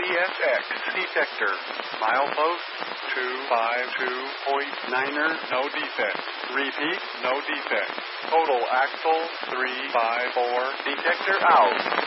CSX detector. Milepost 252.9er, no defect. Repeat, no defect. Total axle 354, detector out.